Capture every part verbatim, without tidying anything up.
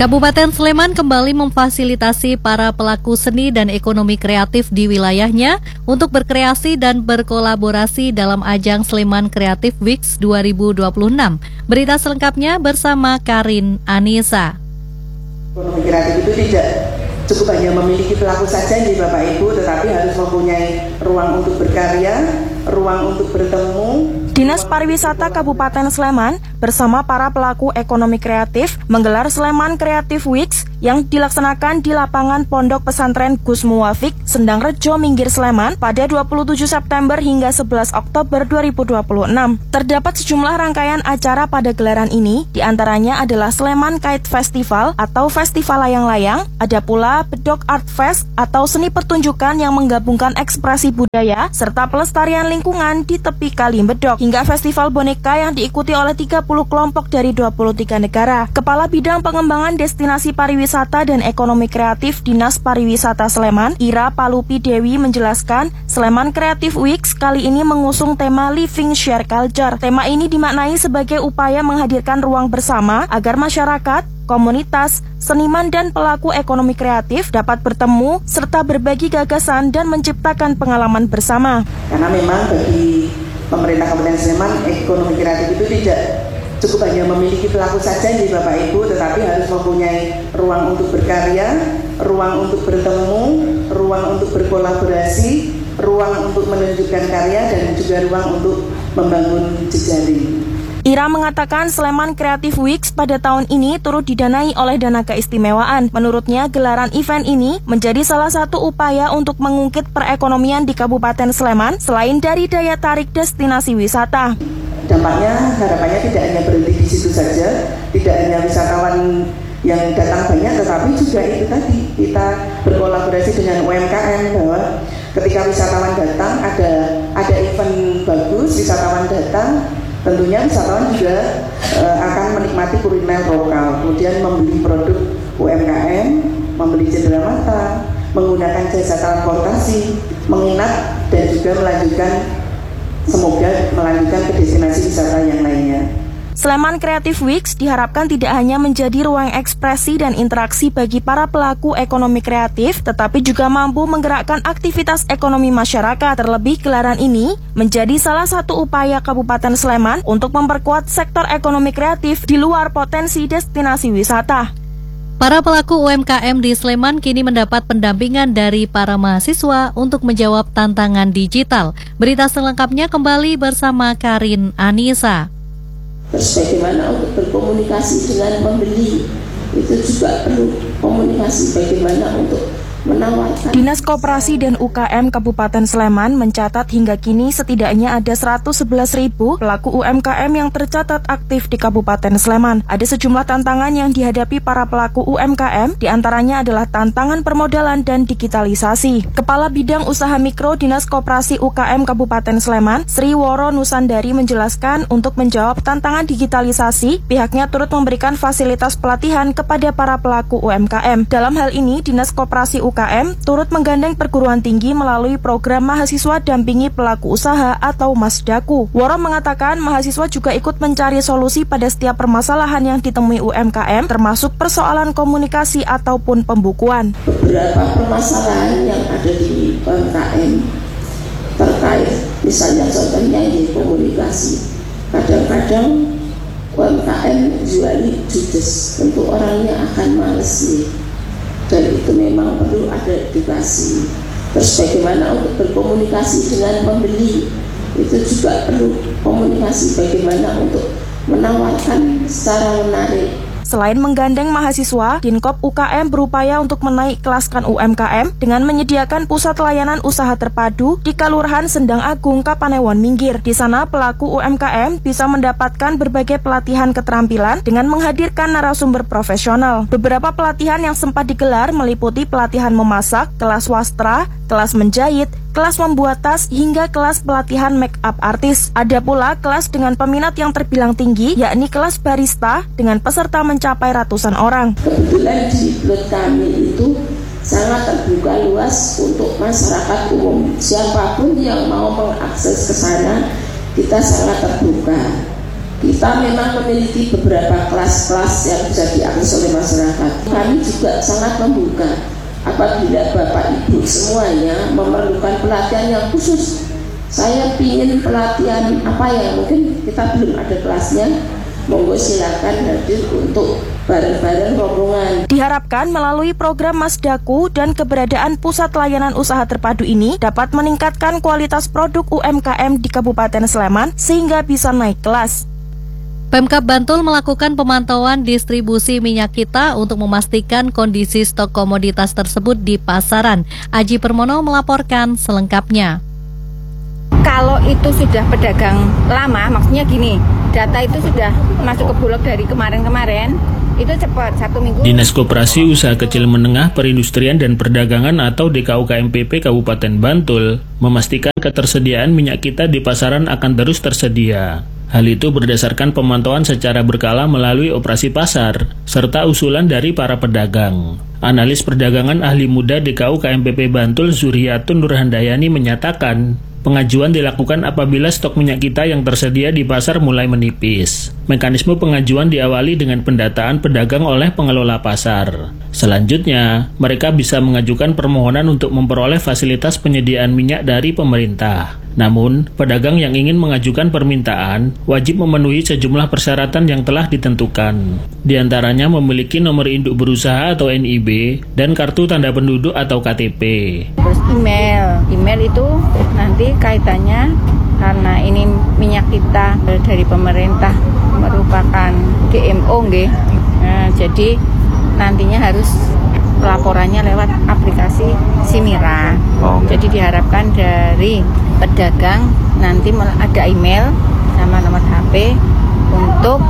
Kabupaten Sleman kembali memfasilitasi para pelaku seni dan ekonomi kreatif di wilayahnya untuk berkreasi dan berkolaborasi dalam ajang Sleman Creative Weeks dua ribu dua puluh enam. Berita selengkapnya bersama Karin Anissa. Ekonomi kreatif itu tidak cukup hanya memiliki pelaku saja nih Bapak Ibu, tetapi harus mempunyai ruang untuk berkarya, ruang untuk bertemu. Dinas Pariwisata Kabupaten Sleman bersama para pelaku ekonomi kreatif menggelar Sleman Creative Weeks yang dilaksanakan di lapangan Pondok Pesantren Gus Muwafiq, Sendang Rejo, Minggir, Sleman pada dua puluh tujuh September hingga sebelas Oktober dua ribu dua puluh enam. Terdapat sejumlah rangkaian acara pada gelaran ini, diantaranya adalah Sleman Kite Festival atau Festival Layang-Layang, ada pula Bedok Art Fest atau seni pertunjukan yang menggabungkan ekspresi budaya serta pelestarian lingkungan di tepi Kali Bedok, hingga festival boneka yang diikuti oleh tiga puluh kelompok dari dua puluh tiga negara. Kepala Bidang Pengembangan Destinasi Pariwisata dan Ekonomi Kreatif Dinas Pariwisata Sleman, Ira Palupi Dewi menjelaskan, Sleman Creative Weeks kali ini mengusung tema Living Share Culture. Tema ini dimaknai sebagai upaya menghadirkan ruang bersama agar masyarakat, komunitas, seniman dan pelaku ekonomi kreatif dapat bertemu serta berbagi gagasan dan menciptakan pengalaman bersama. Karena memang bagi pemerintah Kabupaten Sleman, ekonomi kreatif itu tidak cukup hanya memiliki pelaku saja nih Bapak Ibu, tetapi harus mempunyai ruang untuk berkarya, ruang untuk bertemu, ruang untuk berkolaborasi, ruang untuk menunjukkan karya, dan juga ruang untuk membangun jejaring. Ira mengatakan Sleman Creative Weeks pada tahun ini turut didanai oleh dana keistimewaan. Menurutnya, gelaran event ini menjadi salah satu upaya untuk mengungkit perekonomian di Kabupaten Sleman selain dari daya tarik destinasi wisata. Dampaknya, harapannya tidak hanya berhenti di situ saja, tidak hanya wisatawan yang datang banyak, tetapi juga itu tadi kita berkolaborasi dengan U M K M bahwa ketika wisatawan datang ada ada event bagus, wisatawan datang, tentunya wisatawan juga e, akan menikmati kuliner lokal, kemudian membeli produk U M K M, membeli cendera mata, menggunakan jasa transportasi, menginap, dan juga melanjutkan, semoga melanjutkan ke destinasi wisata yang lainnya. Sleman Creative Weeks diharapkan tidak hanya menjadi ruang ekspresi dan interaksi bagi para pelaku ekonomi kreatif, tetapi juga mampu menggerakkan aktivitas ekonomi masyarakat. Terlebih, gelaran ini menjadi salah satu upaya Kabupaten Sleman untuk memperkuat sektor ekonomi kreatif di luar potensi destinasi wisata. Para pelaku U M K M di Sleman kini mendapat pendampingan dari para mahasiswa untuk menjawab tantangan digital. Berita selengkapnya kembali bersama Karin Anissa. Terus bagaimana untuk berkomunikasi dengan pembeli, itu juga perlu komunikasi bagaimana untuk menawarkan. Dinas Koperasi dan U K M Kabupaten Sleman mencatat hingga kini setidaknya ada seratus sebelas ribu pelaku U M K M yang tercatat aktif di Kabupaten Sleman. Ada sejumlah tantangan yang dihadapi para pelaku U M K M, diantaranya adalah tantangan permodalan dan digitalisasi. Kepala Bidang Usaha Mikro Dinas Koperasi U K M Kabupaten Sleman, Sri Woro Nusandari menjelaskan untuk menjawab tantangan digitalisasi, pihaknya turut memberikan fasilitas pelatihan kepada para pelaku U M K M. Dalam hal ini, Dinas Koperasi U K M turut menggandeng perguruan tinggi melalui program Mahasiswa Dampingi Pelaku Usaha atau Masdaku. Woro mengatakan mahasiswa juga ikut mencari solusi pada setiap permasalahan yang ditemui U M K M, termasuk persoalan komunikasi ataupun pembukuan. Beberapa permasalahan yang ada di U M K M terkait, misalnya contohnya di komunikasi. Kadang-kadang U M K M juali judes, tentu orangnya akan males nih. Dan itu memang perlu ada edukasi. Terus bagaimana untuk berkomunikasi dengan pembeli, itu juga perlu komunikasi bagaimana untuk menawarkan secara menarik. Selain menggandeng mahasiswa, Dinkop U K M berupaya untuk menaikkelaskan U M K M dengan menyediakan pusat layanan usaha terpadu di Kelurahan Sendang Agung, Kapanewon, Minggir. Di sana, pelaku U M K M bisa mendapatkan berbagai pelatihan keterampilan dengan menghadirkan narasumber profesional. Beberapa pelatihan yang sempat digelar meliputi pelatihan memasak, kelas wastra, kelas menjahit, kelas membuat tas, hingga kelas pelatihan make up artis. Ada pula kelas dengan peminat yang terbilang tinggi, yakni kelas barista dengan peserta mencapai ratusan orang. Kebetulan di blog kami itu sangat terbuka luas untuk masyarakat umum. Siapapun yang mau mengakses ke sana, kita sangat terbuka. Kita memang memiliki beberapa kelas-kelas yang bisa diakses oleh masyarakat. Kami juga sangat membuka apabila Bapak Ibu semuanya memerlukan pelatihan yang khusus. Saya ingin pelatihan apa yang mungkin kita belum ada kelasnya, monggo silakan hadir untuk bareng-bareng rombongan. Diharapkan melalui program Masdaku dan keberadaan Pusat Layanan Usaha Terpadu ini dapat meningkatkan kualitas produk U M K M di Kabupaten Sleman sehingga bisa naik kelas. Pemkab Bantul melakukan pemantauan distribusi minyak kita untuk memastikan kondisi stok komoditas tersebut di pasaran. Aji Permono melaporkan selengkapnya. Kalau itu sudah pedagang lama, maksudnya gini, data itu sudah masuk ke Bulog dari kemarin-kemarin, itu cepat, satu minggu. Dinas Koperasi Usaha Kecil Menengah Perindustrian dan Perdagangan atau D K U K M P P Kabupaten Bantul memastikan ketersediaan minyak kita di pasaran akan terus tersedia. Hal itu berdasarkan pemantauan secara berkala melalui operasi pasar, serta usulan dari para pedagang. Analis perdagangan ahli muda D K U K M P P Bantul Zuriatun Nurhandayani menyatakan, pengajuan dilakukan apabila stok minyak kita yang tersedia di pasar mulai menipis. Mekanisme pengajuan diawali dengan pendataan pedagang oleh pengelola pasar. Selanjutnya, mereka bisa mengajukan permohonan untuk memperoleh fasilitas penyediaan minyak dari pemerintah. Namun, pedagang yang ingin mengajukan permintaan wajib memenuhi sejumlah persyaratan yang telah ditentukan. Di antaranya memiliki nomor induk berusaha atau N I B dan kartu tanda penduduk atau K T P. Terus email, email itu nanti kaitannya karena ini minyak kita dari pemerintah merupakan G M O nggih. Nah, jadi nantinya harus laporannya lewat aplikasi Simira. Oh. Jadi diharapkan dari pedagang nanti ada email sama nomor H P untuk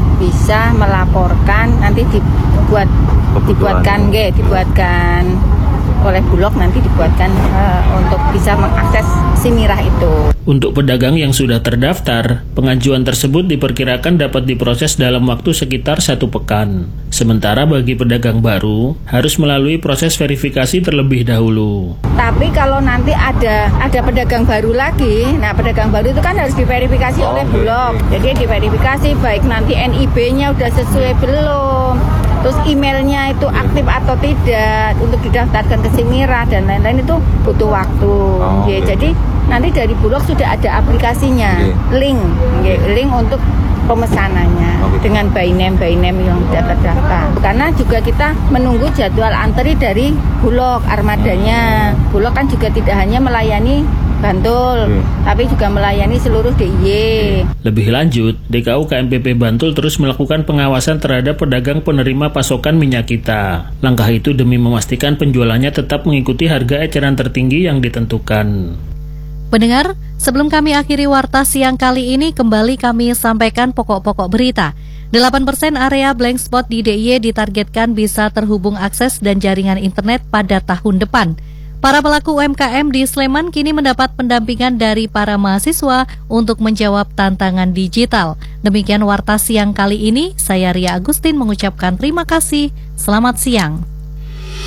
bisa melaporkan, nanti dibuat Kebutuhan. dibuatkan nggih, dibuatkan oleh Bulog, nanti dibuatkan uh, untuk bisa mengakses Simirah itu. Untuk pedagang yang sudah terdaftar, pengajuan tersebut diperkirakan dapat diproses dalam waktu sekitar satu pekan. Sementara bagi pedagang baru, harus melalui proses verifikasi terlebih dahulu. Tapi kalau nanti ada ada pedagang baru lagi, nah pedagang baru itu kan harus diverifikasi oh, oleh Bulog. Jadi diverifikasi baik nanti N I B-nya udah sesuai belum, terus emailnya itu aktif atau tidak untuk didaftarkan ke Simirah dan lain-lain, itu butuh waktu. Oh, ya, okay. Jadi nanti dari Bulog sudah ada aplikasinya, okay. link, okay, link untuk pemesanannya okay. dengan by name by name yang sudah terdaftar. Karena juga kita menunggu jadwal antri dari Bulog armadanya. Bulog kan juga tidak hanya melayani Bantul, hmm. tapi juga melayani seluruh D I Y. Lebih lanjut, D K U K M P P Bantul terus melakukan pengawasan terhadap pedagang penerima pasokan minyak kita. Langkah itu demi memastikan penjualannya tetap mengikuti harga eceran tertinggi yang ditentukan. Pendengar, sebelum kami akhiri warta siang kali ini, kembali kami sampaikan pokok-pokok berita. delapan persen area blank spot di D I Y ditargetkan bisa terhubung akses dan jaringan internet pada tahun depan. Para pelaku U M K M di Sleman kini mendapat pendampingan dari para mahasiswa untuk menjawab tantangan digital. Demikian warta siang kali ini, saya Ria Agustin mengucapkan terima kasih. Selamat siang.